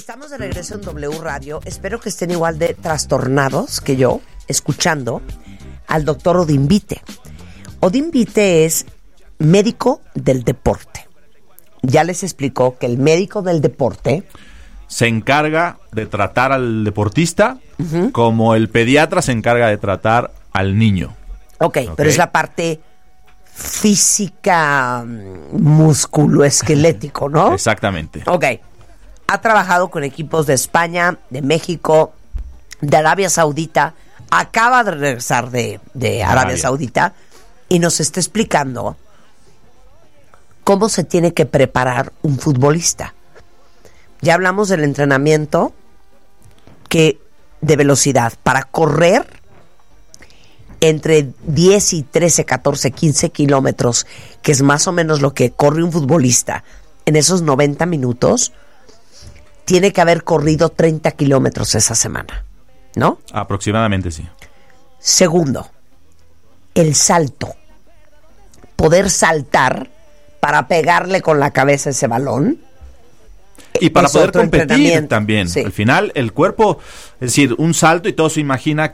Estamos de regreso en W Radio. Espero que estén igual de trastornados que yo, escuchando al doctor Odín Vite. Odín Vite es médico del deporte. Ya les explicó que el médico del deporte se encarga de tratar al deportista como el pediatra se encarga de tratar al niño. Ok, pero es la parte física, musculoesquelético, ¿no? Exactamente. Ok. Ha trabajado con equipos de España, de México, de Arabia Saudita. Acaba de regresar de Arabia Saudita y nos está explicando cómo se tiene que preparar un futbolista. Ya hablamos del entrenamiento de velocidad para correr entre 10 y 13, 14, 15 kilómetros, que es más o menos lo que corre un futbolista en esos 90 minutos. Tiene que haber corrido 30 kilómetros esa semana, ¿no? Aproximadamente, sí. Segundo, el salto. Poder saltar para pegarle con la cabeza ese balón. Y para poder competir también. Sí. Al final, el cuerpo, es decir, un salto y todos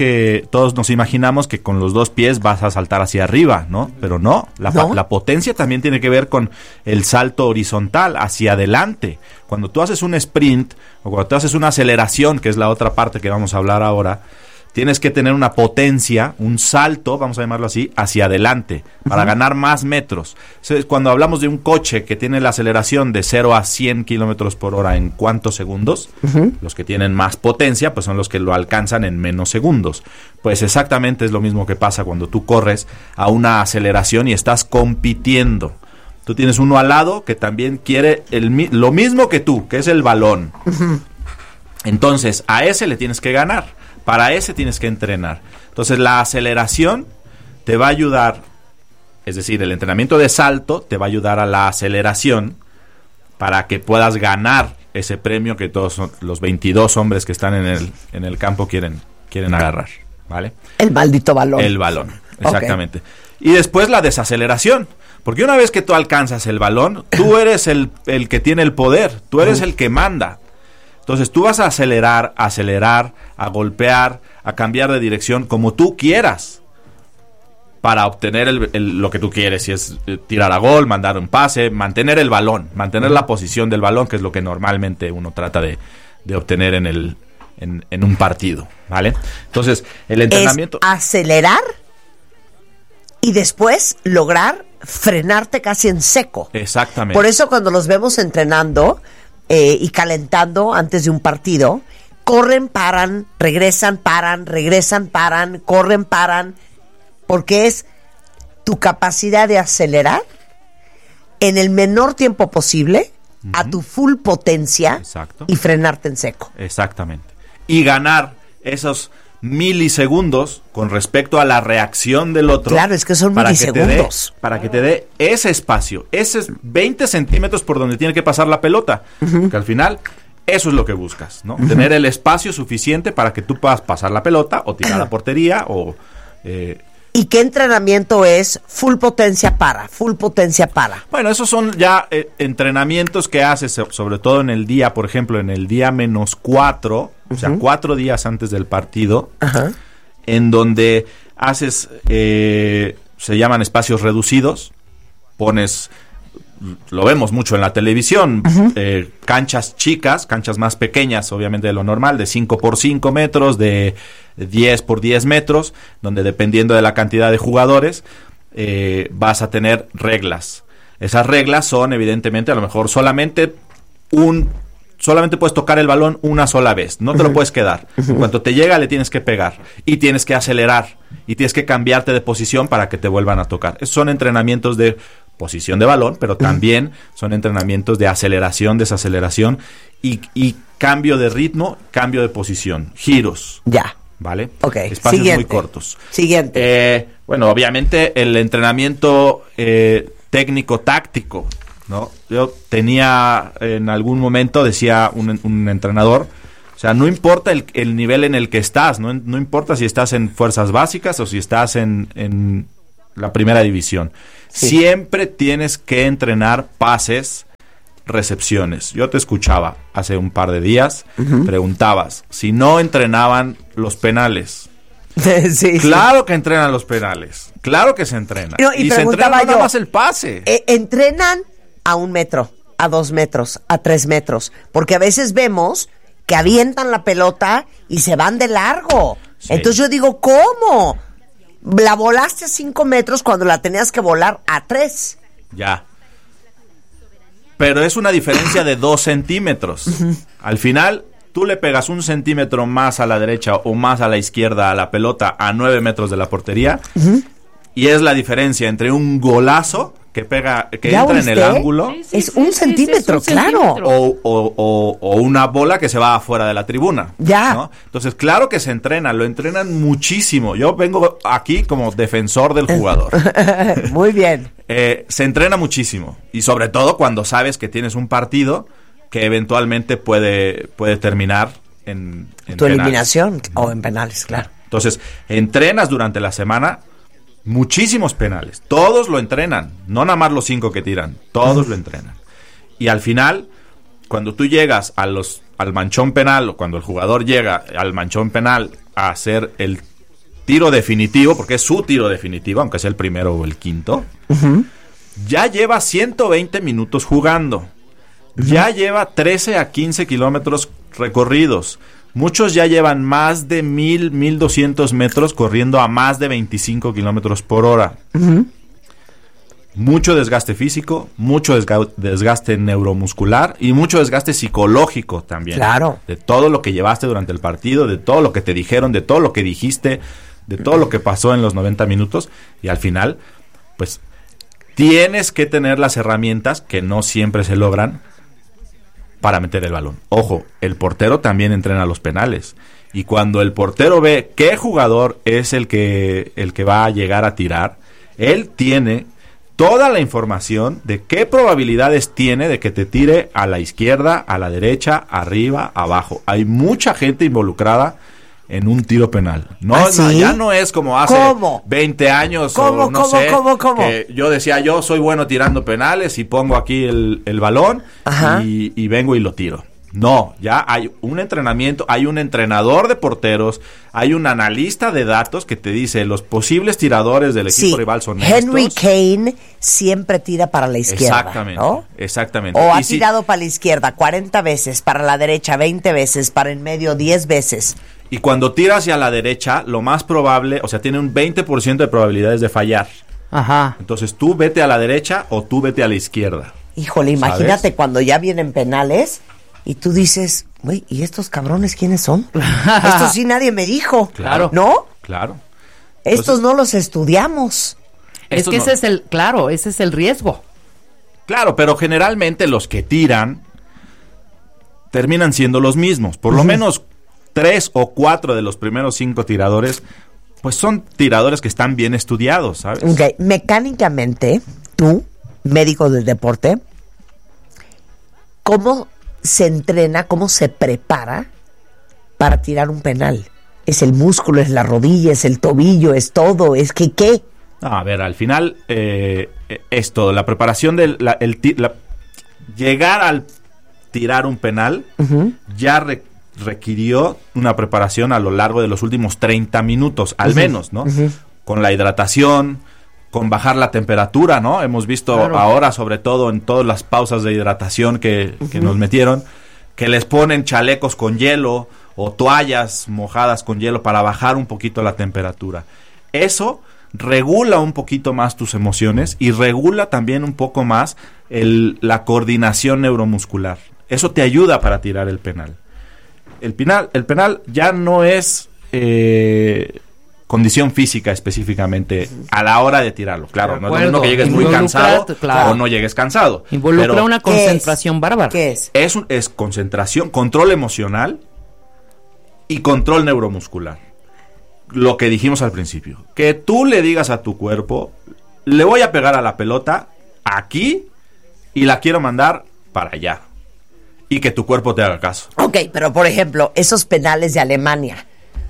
nos imaginamos que con los dos pies vas a saltar hacia arriba, ¿no? Pero no, la potencia también tiene que ver con el salto horizontal, hacia adelante. Cuando tú haces un sprint o cuando tú haces una aceleración, que es la otra parte que vamos a hablar ahora, tienes que tener una potencia, un salto, vamos a llamarlo así, hacia adelante, para ganar más metros. Entonces, cuando hablamos de un coche que tiene la aceleración de 0 a 100 kilómetros por hora en ¿cuántos segundos? Los que tienen más potencia, pues son los que lo alcanzan en menos segundos. Pues exactamente es lo mismo que pasa cuando tú corres a una aceleración y estás compitiendo. Tú tienes uno al lado que también quiere lo mismo que tú, que es el balón. Entonces, a ese le tienes que ganar. Para ese tienes que entrenar. Entonces, la aceleración te va a ayudar, es decir, el entrenamiento de salto te va a ayudar a la aceleración para que puedas ganar ese premio que todos los 22 hombres que están en el campo quieren agarrar, ¿vale? El maldito balón. El balón, exactamente. Okay. Y después la desaceleración. Porque una vez que tú alcanzas el balón, tú eres el que tiene el poder, tú eres el que manda. Entonces tú vas a acelerar, a golpear, a cambiar de dirección como tú quieras para obtener lo que tú quieres. Si es tirar a gol, mandar un pase, mantener el balón, mantener la posición del balón, que es lo que normalmente uno trata de obtener en un partido, ¿vale? Entonces el entrenamiento... Es acelerar y después lograr frenarte casi en seco. Exactamente. Por eso cuando los vemos entrenando... y calentando antes de un partido, corren, paran, regresan, paran, corren, paran, porque es tu capacidad de acelerar en el menor tiempo posible a tu full potencia. Exacto. Y frenarte en seco. Exactamente. Y ganar esos milisegundos con respecto a la reacción del otro. Claro, es que son milisegundos. Para que te dé ese espacio, esos 20 centímetros por donde tiene que pasar la pelota. Que al final, eso es lo que buscas, ¿no? Tener el espacio suficiente para que tú puedas pasar la pelota o tirar a la portería o... ¿Y qué entrenamiento es full potencia para? Bueno, esos son ya entrenamientos que haces, sobre todo en el día, por ejemplo, en el día -4, o sea, 4 días antes del partido, en donde haces, se llaman espacios reducidos, pones, lo vemos mucho en la televisión, canchas chicas, canchas más pequeñas, obviamente de lo normal, de 5 por 5 metros, de 10 por 10 metros, donde dependiendo de la cantidad de jugadores, vas a tener reglas. Esas reglas son, evidentemente, a lo mejor solamente puedes tocar el balón una sola vez, no te lo puedes quedar. En cuanto te llega, le tienes que pegar y tienes que acelerar y tienes que cambiarte de posición para que te vuelvan a tocar. Esos son entrenamientos de posición de balón, pero también son entrenamientos de aceleración, desaceleración y cambio de ritmo, cambio de posición, giros. Ya. ¿Vale? Ok. Espacios muy cortos. Siguiente. Bueno, obviamente el entrenamiento técnico-táctico, ¿no? Yo tenía, en algún momento, decía un entrenador, o sea, no importa el nivel en el que estás, no importa si estás en fuerzas básicas o si estás en la primera división. Sí. Siempre tienes que entrenar pases recepciones. Yo te escuchaba hace un par de días, preguntabas si no entrenaban los penales. Sí, claro que entrenan los penales, claro que se entrenan. No, y se entrena nada más el pase. Entrenan a 1 metro, a 2 metros, a 3 metros, porque a veces vemos que avientan la pelota y se van de largo. Sí. Entonces yo digo, ¿cómo? La volaste a 5 metros cuando la tenías que volar a 3. Ya. Pero es una diferencia de 2 centímetros. Al final, tú le pegas 1 centímetro más a la derecha o más a la izquierda a la pelota a 9 metros de la portería. Y es la diferencia entre un golazo que pega, que entra en el ángulo. Es 1 centímetro, claro. O una bola que se va afuera de la tribuna. Ya. ¿No? Entonces, claro que se entrena, lo entrenan muchísimo. Yo vengo aquí como defensor del jugador. Muy bien. Se entrena muchísimo. Y sobre todo cuando sabes que tienes un partido que eventualmente puede terminar en tu eliminación o en penales, claro. Entonces, entrenas durante la semana muchísimos penales. Todos lo entrenan, no nada más los 5 que tiran, todos lo entrenan. Y al final, cuando tú llegas al manchón penal, o cuando el jugador llega al manchón penal a hacer el tiro definitivo, porque es su tiro definitivo, aunque sea el primero o el quinto, ya lleva 120 minutos jugando. Ya lleva 13 a 15 kilómetros recorridos. Muchos ya llevan más de 1,200 metros corriendo a más de 25 kilómetros por hora. Mucho desgaste físico, mucho desgaste neuromuscular y mucho desgaste psicológico también. Claro. De todo lo que llevaste durante el partido, de todo lo que te dijeron, de todo lo que dijiste, de todo lo que pasó en los 90 minutos. Y al final, pues, tienes que tener las herramientas que no siempre se logran para meter el balón. Ojo, el portero también entrena los penales. Y cuando el portero ve qué jugador es el que va a llegar a tirar, él tiene toda la información de qué probabilidades tiene de que te tire a la izquierda, a la derecha, arriba, abajo. Hay mucha gente involucrada en un tiro penal. No, ya no es como hace 20 años o no sé. Que yo decía, yo soy bueno tirando penales y pongo aquí el balón y vengo y lo tiro. No, ya hay un entrenamiento, hay un entrenador de porteros, hay un analista de datos que te dice los posibles tiradores del equipo rival son estos. Henry Kane siempre tira para la izquierda. Exactamente, ¿no? Exactamente. O ha tirado para la izquierda 40 veces, para la derecha 20 veces, para el medio 10 veces. Y cuando tira hacia la derecha, lo más probable, o sea, tiene un 20% de probabilidades de fallar. Ajá. Entonces, tú vete a la derecha o tú vete a la izquierda. Híjole, imagínate cuando ya vienen penales y tú dices, güey, ¿y estos cabrones quiénes son? Estos sí nadie me dijo. Claro. ¿No? Claro. Estos no los estudiamos. Es que ese es el riesgo. Claro, pero generalmente los que tiran terminan siendo los mismos. Por lo menos 3 o 4 de los primeros 5 tiradores, pues son tiradores que están bien estudiados, ¿sabes? Okay. Mecánicamente, tú, médico del deporte, ¿cómo se entrena, cómo se prepara para tirar un penal? ¿Es el músculo, es la rodilla, es el tobillo, es todo? ¿Es que qué? A ver, al final es todo. La preparación llegar al tirar un penal ya requirió una preparación a lo largo de los últimos 30 minutos, al menos, ¿no? Con la hidratación, con bajar la temperatura, ¿no? Hemos visto ahora, sobre todo en todas las pausas de hidratación que nos metieron, que les ponen chalecos con hielo o toallas mojadas con hielo para bajar un poquito la temperatura. Eso regula un poquito más tus emociones y regula también un poco más la coordinación neuromuscular. Eso te ayuda para tirar el penal. El penal ya no es condición física específicamente a la hora de tirarlo. Claro, no es lo mismo que llegues muy cansado o no llegues cansado. Involucra una concentración bárbara. ¿Qué es? Es concentración, control emocional y control neuromuscular. Lo que dijimos al principio. Que tú le digas a tu cuerpo, le voy a pegar a la pelota aquí y la quiero mandar para allá. Y que tu cuerpo te haga caso. Ok, pero por ejemplo, esos penales de Alemania,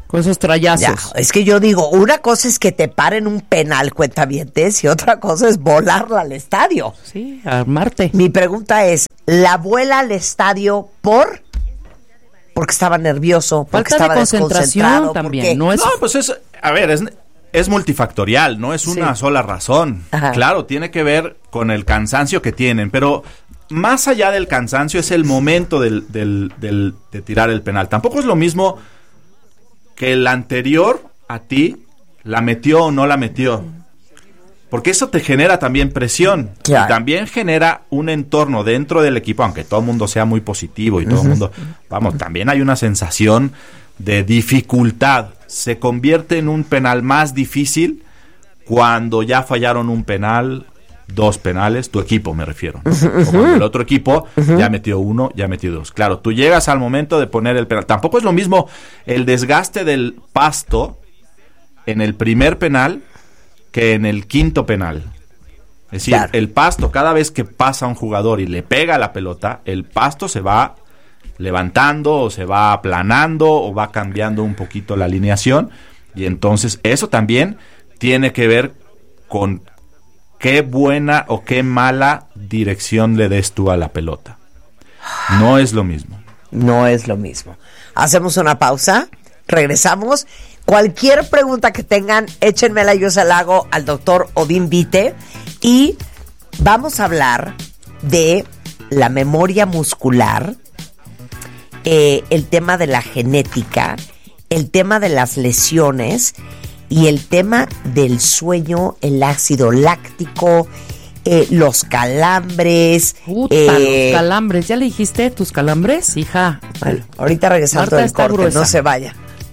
Con esos trayazos. Ya, es que yo digo, una cosa es que te paren un penal, cuentavientes, y otra cosa es volarla al estadio. Sí, armarte. Mi pregunta es, ¿la vuela al estadio porque estaba nervioso, porque falta estaba de concentración también? No, pues es multifactorial, no es una sola razón. Ajá. Claro, tiene que ver con el cansancio que tienen, pero más allá del cansancio es el momento de tirar el penal. Tampoco es lo mismo que el anterior a ti la metió o no la metió. Porque eso te genera también presión. Claro. Y también genera un entorno dentro del equipo, aunque todo el mundo sea muy positivo y todo el mundo... Vamos, también hay una sensación de dificultad. Se convierte en un penal más difícil cuando ya fallaron un penal, 2 penales, tu equipo me refiero, ¿no? O cuando el otro equipo ya metió 1, ya metió 2. Claro, tú llegas al momento de poner el penal. Tampoco es lo mismo el desgaste del pasto en el primer penal que en el quinto penal. Es decir, claro, el pasto, cada vez que pasa un jugador y le pega la pelota, el pasto se va levantando o se va aplanando o va cambiando un poquito la alineación, y entonces eso también tiene que ver con qué buena o qué mala dirección le des tú a la pelota. No es lo mismo. No es lo mismo. Hacemos una pausa, regresamos. Cualquier pregunta que tengan, échenmela, yo se la hago al doctor Odín Vite, y vamos a hablar de la memoria muscular, el tema de la genética, el tema de las lesiones y el tema del sueño, el ácido láctico, los calambres. Los calambres, ¿ya le dijiste tus calambres, hija? Bueno, ahorita regresando del corte, gruesa. No se vaya.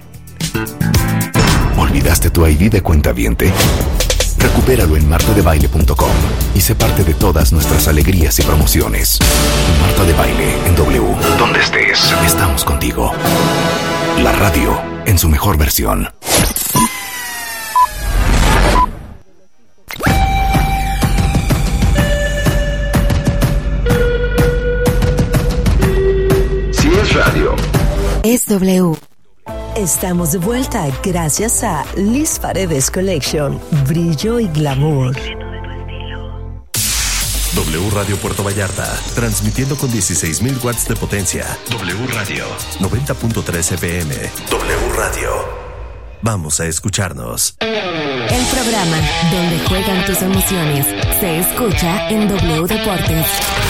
¿Olvidaste tu ID de cuentaviente? Recupéralo en martadebaile.com y sé parte de todas nuestras alegrías y promociones. Marta de Baile en W. Donde estés, estamos contigo. La radio en su mejor versión. Si es radio, es W. Estamos de vuelta gracias a Liz Paredes Collection, brillo y glamour. W Radio Puerto Vallarta, transmitiendo con 16,000 watts de potencia. W Radio, 90.3 FM. W Radio. Vamos a escucharnos. El programa donde juegan tus emociones se escucha en W Deportes.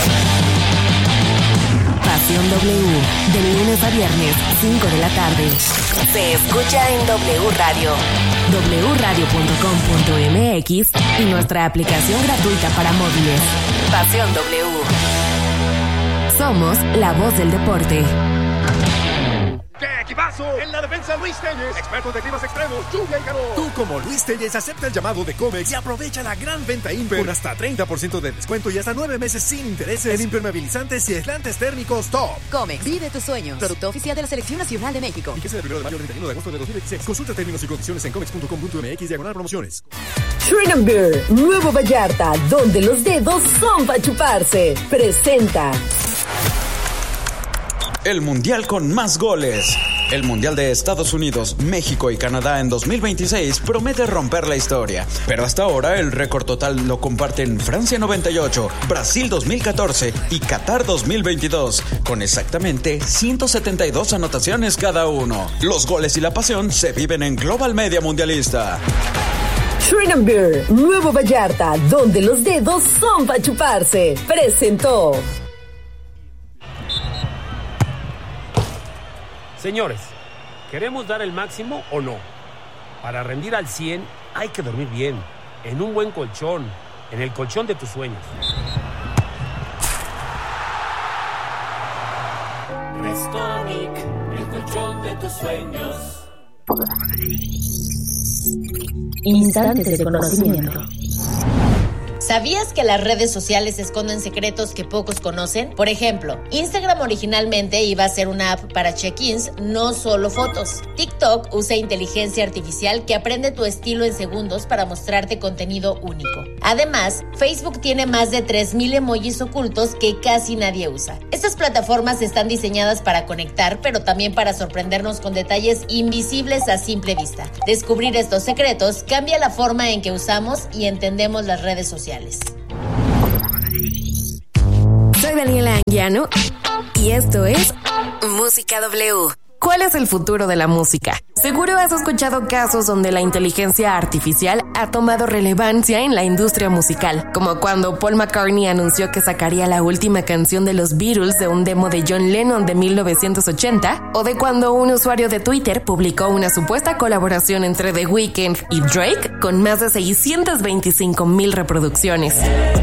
Pasión W, de lunes a viernes, 5 de la tarde. Se escucha en W Radio, wradio.com.mx y nuestra aplicación gratuita para móviles. Pasión W. Somos la voz del deporte. ¡Qué equipazo! En la defensa, Luis Telles, experto de climas extremos, lluvia y calor. Tú, como Luis Telles, acepta el llamado de Comex y aprovecha la gran venta Imper con hasta 30% de descuento y hasta 9 meses sin intereses en impermeabilizantes y aislantes térmicos top. Comex, vive tus sueños. Producto oficial de la Selección Nacional de México. Y que sea del 1 de mayo al 31 de agosto de 2016. Consulta términos y condiciones en comex.com.mx/promociones. Shrine Beer, Nuevo Vallarta, donde los dedos son para chuparse. Presenta el mundial con más goles. El mundial de Estados Unidos, México y Canadá en 2026 promete romper la historia. Pero hasta ahora el récord total lo comparten Francia 98, Brasil 2014 y Qatar 2022, con exactamente 172 anotaciones cada uno. Los goles y la pasión se viven en Global Media Mundialista. Shrine Beer, Nuevo Vallarta, donde los dedos son para chuparse. Presentó. Señores, ¿queremos dar el máximo o no? Para rendir al 100 hay que dormir bien, en un buen colchón, en el colchón de tus sueños. Restonic, el colchón de tus sueños. Instantes de conocimiento. ¿Sabías que las redes sociales esconden secretos que pocos conocen? Por ejemplo, Instagram originalmente iba a ser una app para check-ins, no solo fotos. TikTok usa inteligencia artificial que aprende tu estilo en segundos para mostrarte contenido único. Además, Facebook tiene más de 3,000 emojis ocultos que casi nadie usa. Estas plataformas están diseñadas para conectar, pero también para sorprendernos con detalles invisibles a simple vista. Descubrir estos secretos cambia la forma en que usamos y entendemos las redes sociales. Soy Daniela Anguiano y esto es Música W. ¿Cuál es el futuro de la música? Seguro has escuchado casos donde la inteligencia artificial ha tomado relevancia en la industria musical, como cuando Paul McCartney anunció que sacaría la última canción de los Beatles de un demo de John Lennon de 1980, o de cuando un usuario de Twitter publicó una supuesta colaboración entre The Weeknd y Drake con más de 625,000 reproducciones.